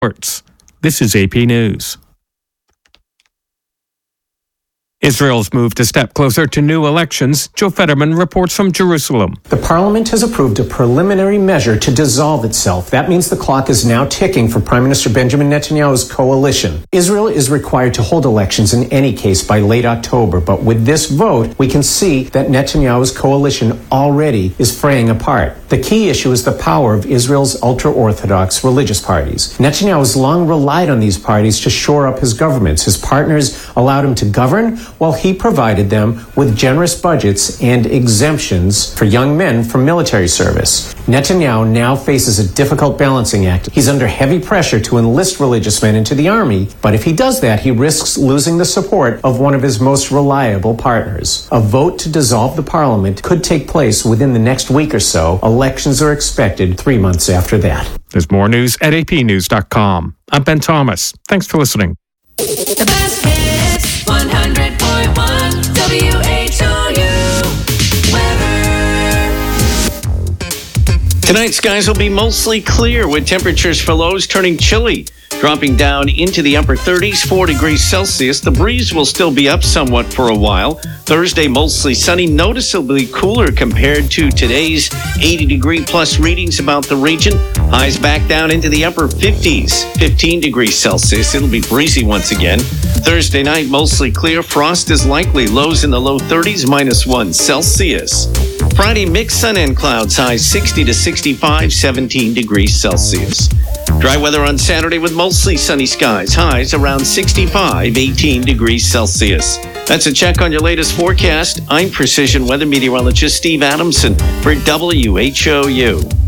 This is AP News. Israel's moved a step closer to new elections. Joe Fetterman reports from Jerusalem. The parliament has approved a preliminary measure to dissolve itself. That means the clock is now ticking for Prime Minister Benjamin Netanyahu's coalition. Israel is required to hold elections in any case by late October, but with this vote, we can see that Netanyahu's coalition already is fraying apart. The key issue is the power of Israel's ultra-Orthodox religious parties. Netanyahu has long relied on these parties to shore up his governments. His partners allowed him to govern, while he provided them with generous budgets and exemptions for young men from military service. Netanyahu now faces a difficult balancing act. He's under heavy pressure to enlist religious men into the army, but if he does that, he risks losing the support of one of his most reliable partners. A vote to dissolve the parliament could take place within the next week or so. Elections are expected 3 months after that. There's more news at apnews.com. I'm Ben Thomas. Thanks for listening. The best hits, 100.1 WHOU weather. Tonight, skies will be mostly clear with temperatures for lows turning chilly, dropping down into the upper 30s, 4 degrees Celsius. The breeze will still be up somewhat for a while. Thursday, mostly sunny, noticeably cooler compared to today's 80-degree plus readings about the region. Highs back down into the upper 50s, 15 degrees Celsius. It'll be breezy once again. Thursday night, mostly clear. Frost is likely. Lows in the low 30s, -1 Celsius. Friday, mixed sun and clouds. Highs 60 to 65, 17 degrees Celsius. Dry weather on Saturday with mostly sunny skies. Highs around 65, 18 degrees Celsius. That's a check on your latest forecast. I'm Precision Weather Meteorologist Steve Adamson for WHOU.